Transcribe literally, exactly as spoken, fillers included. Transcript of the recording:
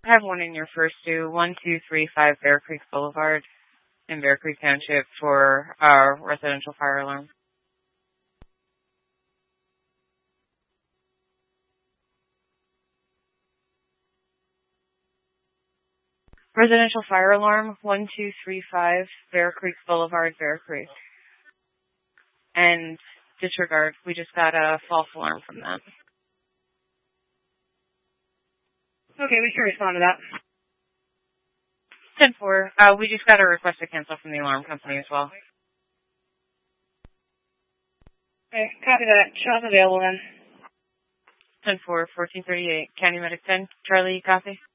I have one in your first due, one two three five Bear Creek Boulevard in Bear Creek Township for our residential fire alarm. Residential fire alarm, one two three five Bear Creek Boulevard, Bear Creek. And disregard, we just got a false alarm from that. Okay, we can respond to that. ten four, uh, we just got a request to cancel from the alarm company as well. Okay, copy that. Show's available then. ten four, fourteen thirty-eight, County Medic ten, Charlie, you copy?